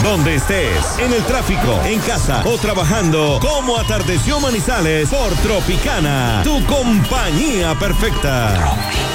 donde estés, en el tráfico, en casa o trabajando. Como atardeció Manizales por Tropicana, tu compañía perfecta.